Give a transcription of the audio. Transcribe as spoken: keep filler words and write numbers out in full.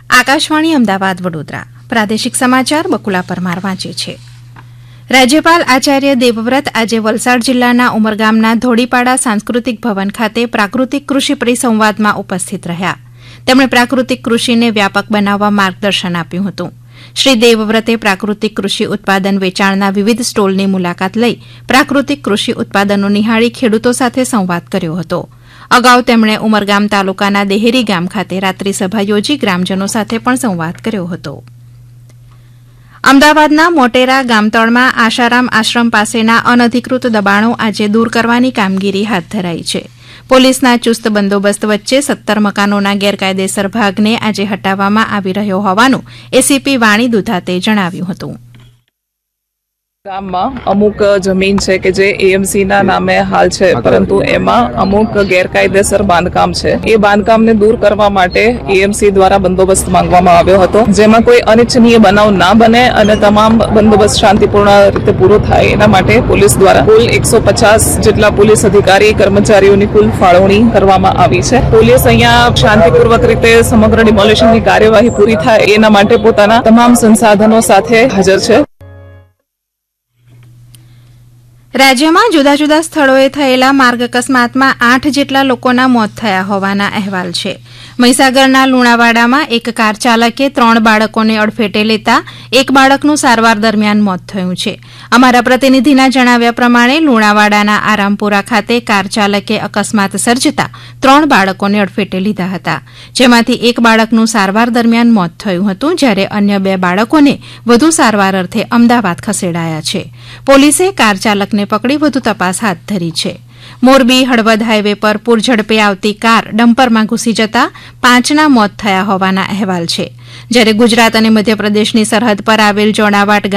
આકાશવાણી અમદાવાદ વડોદરા પ્રાદેશિક સમાચાર બકુલા પરમાર વાંચે છે. રાજ્યપાલ આચાર્ય દેવવ્રત આજે વલસાડ જિલ્લાના ઉમરગામના ધોળીપાડા સાંસ્કૃતિક ભવન ખાતે પ્રાકૃતિક કૃષિ પરિસંવાદમાં ઉપસ્થિત રહ્યા. તેમણે પ્રાકૃતિક કૃષિને વ્યાપક બનાવવા માર્ગદર્શન આપ્યું હતું. શ્રી દેવવ્રતે પ્રાકૃતિક કૃષિ ઉત્પાદન વેચાણના વિવિધ સ્ટોલની મુલાકાત લઈ પ્રાકૃતિક કૃષિ ઉત્પાદનો નિહાળી ખેડૂતો સાથે સંવાદ કર્યો હતો. અગાઉ તેમણે ઉમરગામ તાલુકાના દેહેરી ગામ ખાતે રાત્રિસભા યોજી ગ્રામજનો સાથે પણ સંવાદ કર્યો હતો. અમદાવાદના મોટેરા ગામતળમાં આશારામ આશ્રમ પાસેના અનધિકૃત દબાણો આજે દૂર કરવાની કામગીરી હાથ ધરાઈ છે. પોલીસના ચુસ્ત બંદોબસ્ત વચ્ચે સત્તર મકાનોના ગેરકાયદેસર ભાગને આજે હટાવવામાં આવી રહ્યો હોવાનું એસીપી વાણી દુધાતે જણાવ્યું હતું. ગામમાં અમુક જમીન છે કે જે એએમસી ના નામે હાલ છે, પરંતુ એમાં અમુક ગેરકાયદેસર બાંધકામ છે. એ બાંધકામને દૂર કરવા માટે એએમસી દ્વારા બંદોબસ્ત માંગવામાં આવ્યો હતો, જેમાં કોઈ અનિચ્છનીય બનાવ ના બને અને તમામ બંદોબસ્ત શાંતિપૂર્ણ રીતે પૂરો થાય એના માટે પોલીસ દ્વારા કુલ એકસો પચાસ જેટલા પોલીસ અધિકારી કર્મચારીઓની કુલ ફાળવણી કરવામાં આવી છે. પોલીસ અહીંયા શાંતિપૂર્વક રીતે સમગ્ર ડિમોલેશનની કાર્યવાહી પૂરી થાય એના માટે પોતાના તમામ સંસાધનો સાથે હાજર છે. રાજ્યમાં જુદા જુદા સ્થળોએ થયેલા માર્ગ અકસ્માતમાં આઠ જેટલા લોકોના મોત થયા હોવાના અહેવાલ છે. મહીસાગરના લુણાવાડામાં એક કાર ચાલકે ત્રણ બાળકોને અડફેટે લેતા એક બાળકનું સારવાર દરમિયાન મોત થયું છે. અમારા પ્રતિનિધિના જણાવ્યા પ્રમાણે લુણાવાડાના આરામપુરા ખાતે કાર ચાલકે અકસ્માત સર્જતા ત્રણ બાળકોને અડફેટે લીધા હતા, જેમાંથી એક બાળકનું સારવાર દરમિયાન મોત થયું હતું, જ્યારે અન્ય બે બાળકોને વધુ સારવાર અર્થે અમદાવાદ ખસેડાયા છે. પોલીસે કાર ચાલકને પકડી વધુ તપાસ હાથ ધરી છે. મોરબી હળવદ હાઇવે પર પૂરઝડપે આવતી કાર ડમ્પરમાં ઘૂસી જતા પાંચના મોત થયા હોવાના અહેવાલ છે, જ્યારે ગુજરાત અને મધ્યપ્રદેશની સરહદ પર આવેલ જોણાવાટ